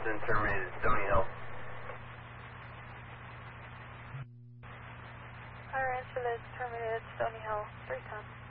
Been terminated, Stony Hill. Fire answer that's terminated, Stony Hill, 310.